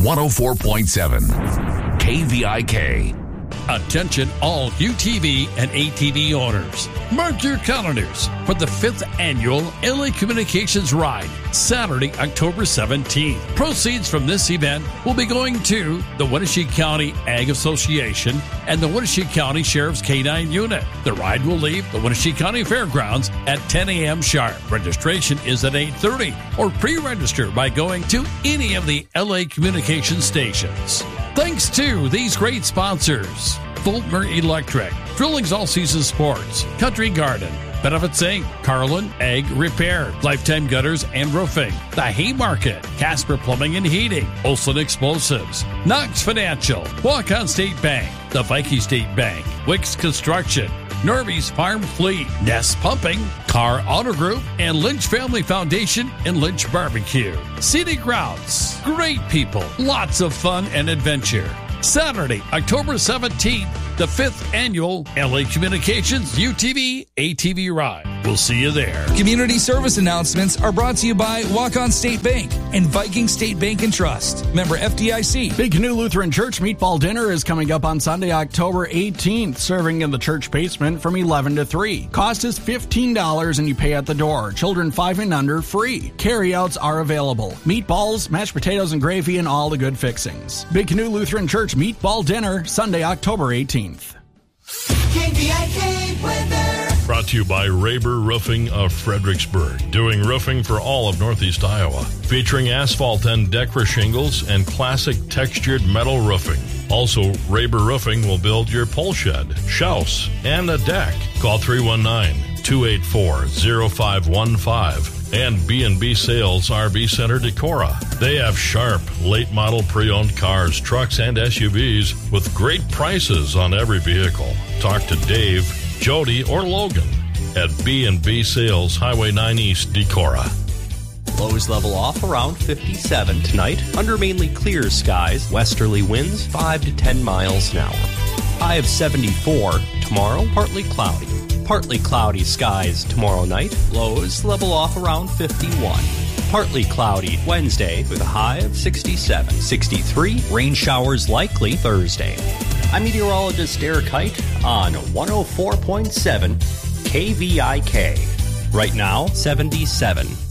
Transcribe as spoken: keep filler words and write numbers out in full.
one oh four point seven K V I K. Attention all U T V and A T V owners. Mark your calendars for the fifth annual L A Communications Ride, Saturday, October seventeenth. Proceeds from this event will be going to the Wenatchee County Ag Association and the Wenatchee County Sheriff's K nine Unit. The ride will leave the Wenatchee County Fairgrounds at ten a.m. sharp. Registration is at eight thirty or pre-register by going to any of the L A Communications stations. Thanks to these great sponsors: Fulmer Electric, Drillings All Season Sports, Country Garden, Benefits Incorporated, Carlin Ag Repair, Lifetime Gutters and Roofing, The Haymarket, Casper Plumbing and Heating, Olson Explosives, Knox Financial, Walk-On State Bank, the Viking State Bank, Wicks Construction, Norby's Farm Fleet, Nest Pumping, Carr Auto Group, and Lynch Family Foundation and Lynch Barbecue. Scenic Routes, great people, lots of fun and adventure. Saturday, October seventeenth, the fifth annual L A Communications U T V A T V Ride. We'll see you there. Community service announcements are brought to you by Walk-On State Bank and Viking State Bank and Trust. Member F D I C. Big Canoe Lutheran Church Meatball Dinner is coming up on Sunday, October eighteenth, serving in the church basement from eleven to three. Cost is fifteen dollars and you pay at the door. Children five and under free. Carryouts are available. Meatballs, mashed potatoes and gravy, and all the good fixings. Big Canoe Lutheran Church Meatball Dinner, Sunday, October eighteenth. K V I K weather. Brought to you by Raber Roofing of Fredericksburg, doing roofing for all of Northeast Iowa, featuring asphalt and Decra shingles and classic textured metal roofing. Also, Raber Roofing will build your pole shed, house, and a deck. Call three one nine, two eight four, zero five one five. And B and B Sales R V Center Decorah. They have sharp, late-model pre-owned cars, trucks, and S U Vs with great prices on every vehicle. Talk to Dave, Jody, or Logan at B and B Sales, Highway nine East, Decorah. Lows level off around fifty-seven tonight. Under mainly clear skies, westerly winds five to ten miles an hour. High of seventy-four. Tomorrow, partly cloudy. Partly cloudy skies tomorrow night. Lows level off around fifty-one. Partly cloudy Wednesday with a high of sixty-seven. sixty-three. Rain showers likely Thursday. I'm meteorologist Derek Height on one oh four point seven K V I K. Right now, seventy-seven.